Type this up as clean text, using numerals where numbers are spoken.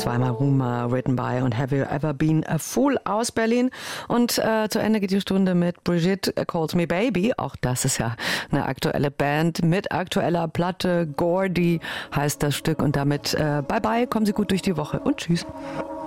zweimal Rumor, Written by und Have You Ever Been a Fool aus Berlin. Und zu Ende geht die Stunde mit Brigitte Calls Me Baby. Auch das ist ja eine aktuelle Band mit aktueller Platte. Gordy heißt das Stück. Und damit bye bye, kommen Sie gut durch die Woche und tschüss.